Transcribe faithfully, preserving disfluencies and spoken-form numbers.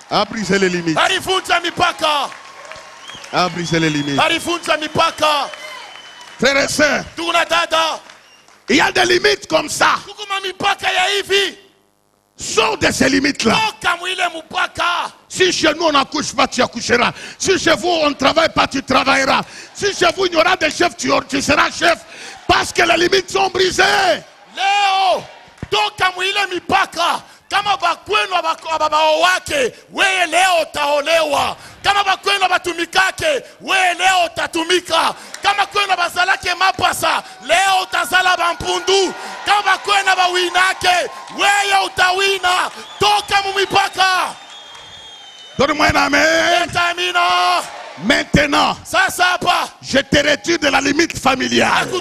A brisé les limites. Alivunja mipaka. A brisé les limites. Alivunja mipaka. Frères et sœurs, Tuna dada. il y a des limites comme ça. Kukuma mipaka ya hivi. Sors de ces limites-là. Toka mwile mpaka. Si chez nous on n'accouche pas, tu accoucheras. Si chez vous on ne travaille pas, tu travailleras. Si chez vous il y aura des chefs, tu, tu seras chef. Parce que les limites sont brisées. Leo, toka mwile mipaka. Kama bakwenu ababao wake, weye leo taolewa. Kama bakwenu abatumikake, weye leo tatumika. Kama kwenu bazalake mapasa, leo utazala bampundu. Kama bakwenu abawinake, weye utawina. Toka mumipaka. Donne-moi un amen. Etamina. Maintenant, Sasa hapa, je te retire de la limite familiale.